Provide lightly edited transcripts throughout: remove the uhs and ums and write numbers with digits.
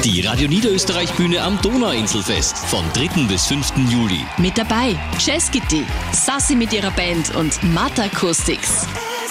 Die Radio Niederösterreich-Bühne am Donauinselfest vom 3. bis 5. Juli. Mit dabei Jazz Kitty, Sassi mit ihrer Band und Matt Acoustics.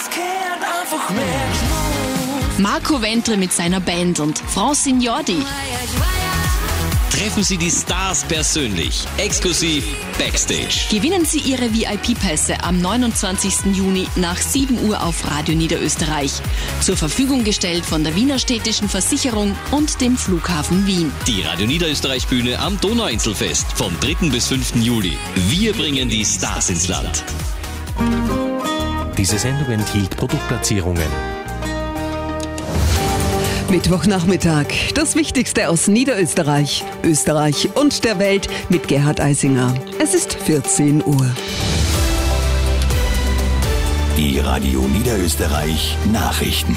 Marco Ventre mit seiner Band und Francine Jordi. Treffen Sie die Stars persönlich, exklusiv Backstage. Gewinnen Sie Ihre VIP-Pässe am 29. Juni nach 7 Uhr auf Radio Niederösterreich. Zur Verfügung gestellt von der Wiener Städtischen Versicherung und dem Flughafen Wien. Die Radio Niederösterreich-Bühne am Donauinselfest vom 3. bis 5. Juli. Wir bringen die Stars ins Land. Diese Sendung enthielt Produktplatzierungen. Mittwochnachmittag, das Wichtigste aus Niederösterreich, Österreich und der Welt mit Gerhard Eisinger. Es ist 14 Uhr. Die Radio Niederösterreich Nachrichten.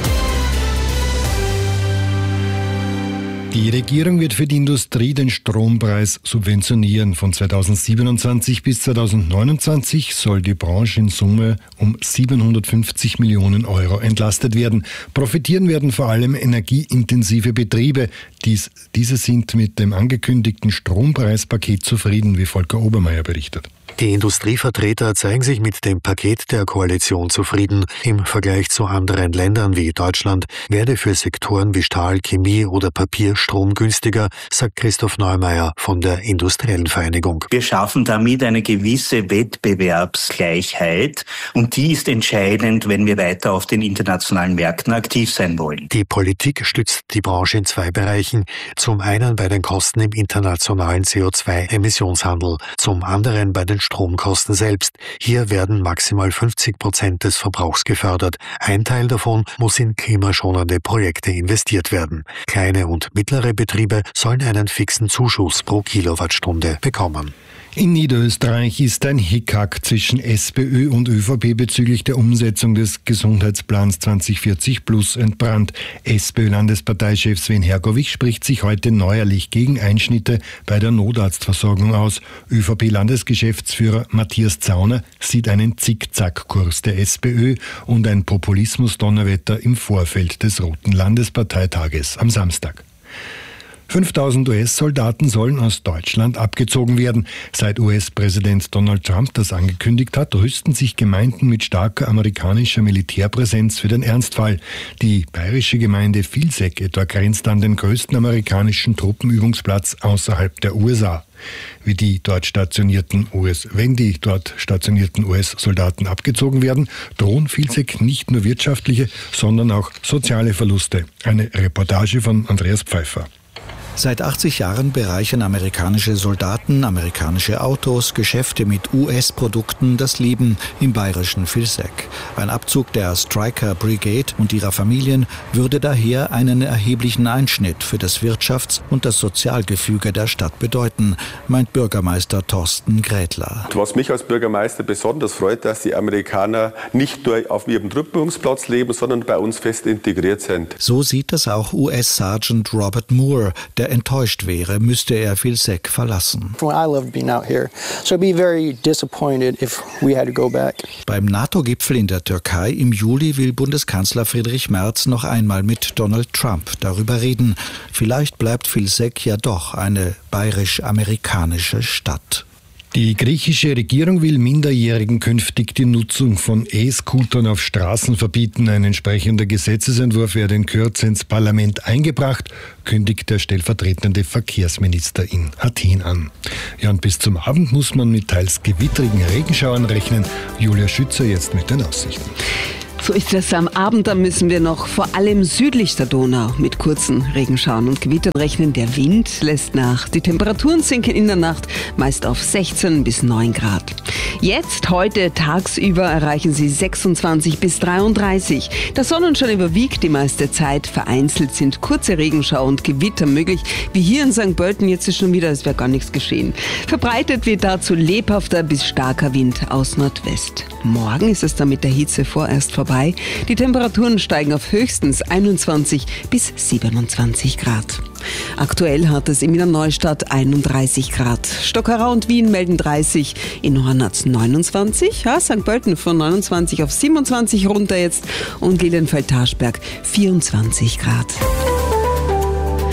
Die Regierung wird für die Industrie den Strompreis subventionieren. Von 2027 bis 2029 soll die Branche in Summe um 750 Millionen Euro entlastet werden. Profitieren werden vor allem energieintensive Betriebe. Diese sind mit dem angekündigten Strompreispaket zufrieden, wie Volker Obermeier berichtet. Die Industrievertreter zeigen sich mit dem Paket der Koalition zufrieden. Im Vergleich zu anderen Ländern wie Deutschland werde für Sektoren wie Stahl, Chemie oder Papier Strom günstiger, sagt Christoph Neumeier von der Industriellen Vereinigung. Wir schaffen damit eine gewisse Wettbewerbsgleichheit und die ist entscheidend, wenn wir weiter auf den internationalen Märkten aktiv sein wollen. Die Politik stützt die Branche in 2 Bereichen. Zum einen bei den Kosten im internationalen CO2-Emissionshandel, zum anderen bei den Stromkosten selbst. Hier werden maximal 50% des Verbrauchs gefördert. Ein Teil davon muss in klimaschonende Projekte investiert werden. Kleine und mittlere Betriebe sollen einen fixen Zuschuss pro Kilowattstunde bekommen. In Niederösterreich ist ein Hickhack zwischen SPÖ und ÖVP bezüglich der Umsetzung des Gesundheitsplans 2040 Plus entbrannt. SPÖ-Landesparteichef Sven Hergovich spricht sich heute neuerlich gegen Einschnitte bei der Notarztversorgung aus. ÖVP-Landesgeschäftsführer Matthias Zauner sieht einen Zickzackkurs der SPÖ und ein Populismus-Donnerwetter im Vorfeld des Roten Landesparteitages am Samstag. 5000 US-Soldaten sollen aus Deutschland abgezogen werden. Seit US-Präsident Donald Trump das angekündigt hat, rüsten sich Gemeinden mit starker amerikanischer Militärpräsenz für den Ernstfall. Die bayerische Gemeinde Vilseck etwa grenzt an den größten amerikanischen Truppenübungsplatz außerhalb der USA. Wenn die dort stationierten US-Soldaten abgezogen werden, drohen Vilseck nicht nur wirtschaftliche, sondern auch soziale Verluste. Eine Reportage von Andreas Pfeiffer. Seit 80 Jahren bereichern amerikanische Soldaten, amerikanische Autos, Geschäfte mit US-Produkten das Leben im bayerischen Vilseck. Ein Abzug der Stryker Brigade und ihrer Familien würde daher einen erheblichen Einschnitt für das Wirtschafts- und das Sozialgefüge der Stadt bedeuten, meint Bürgermeister Thorsten Grätler. Was mich als Bürgermeister besonders freut, dass die Amerikaner nicht nur auf ihrem Truppenübungsplatz leben, sondern bei uns fest integriert sind. So sieht das auch US-Sergeant Robert Moore, der enttäuscht wäre, müsste er Vilseck verlassen. Beim NATO-Gipfel in der Türkei im Juli will Bundeskanzler Friedrich Merz noch einmal mit Donald Trump darüber reden. Vielleicht bleibt Vilseck ja doch eine bayerisch-amerikanische Stadt. Die griechische Regierung will Minderjährigen künftig die Nutzung von E-Scootern auf Straßen verbieten. Ein entsprechender Gesetzesentwurf werde in Kürze ins Parlament eingebracht, kündigt der stellvertretende Verkehrsminister in Athen an. Ja, und bis zum Abend muss man mit teils gewittrigen Regenschauern rechnen. Julia Schützer jetzt mit den Aussichten. So ist es am Abend, da müssen wir noch vor allem südlich der Donau mit kurzen Regenschauern und Gewittern rechnen. Der Wind lässt nach. Die Temperaturen sinken in der Nacht meist auf 16 bis 9 Grad. Jetzt, heute, tagsüber erreichen sie 26 bis 33. Der Sonnenschein überwiegt die meiste Zeit. Vereinzelt sind kurze Regenschauer und Gewitter möglich. Wie hier in St. Pölten jetzt ist schon wieder, als wäre gar nichts geschehen. Verbreitet wird dazu lebhafter bis starker Wind aus Nordwest. Morgen ist es dann mit der Hitze vorerst vorbei. Die Temperaturen steigen auf höchstens 21 bis 27 Grad. Aktuell hat es in Wiener Neustadt 31 Grad. Stockerau und Wien melden 30, in Horn hat es 29, ja, St. Pölten von 29 auf 27 runter jetzt und Lilienfeld-Taschberg 24 Grad.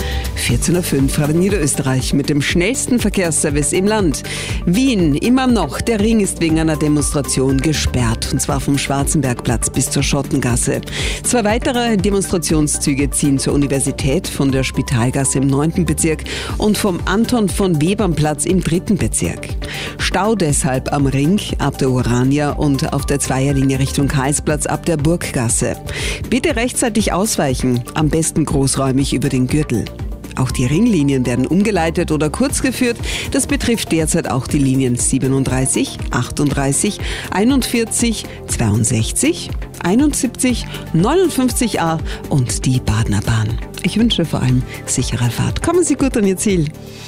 14.05 Uhr, Radio Niederösterreich mit dem schnellsten Verkehrsservice im Land. Wien, immer noch. Der Ring ist wegen einer Demonstration gesperrt. Und zwar vom Schwarzenbergplatz bis zur Schottengasse. 2 weitere Demonstrationszüge ziehen zur Universität von der Spitalgasse im 9. Bezirk und vom Anton von Webern-Platz im 3. Bezirk. Stau deshalb am Ring ab der Urania und auf der Zweierlinie Richtung Karlsplatz ab der Burggasse. Bitte rechtzeitig ausweichen, am besten großräumig über den Gürtel. Auch die Ringlinien werden umgeleitet oder kurz geführt. Das betrifft derzeit auch die Linien 37, 38, 41, 62, 71, 59a und die Badener Bahn. Ich wünsche vor allem sichere Fahrt. Kommen Sie gut an Ihr Ziel.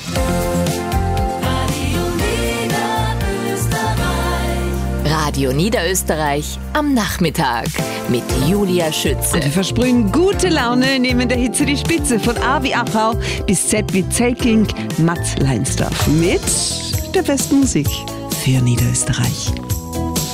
Radio Niederösterreich am Nachmittag mit Julia Schütze. Und wir versprühen gute Laune, nehmen der Hitze die Spitze von A wie Achau bis Z wie Zelking, Matt Leinsdorf mit der besten Musik für Niederösterreich.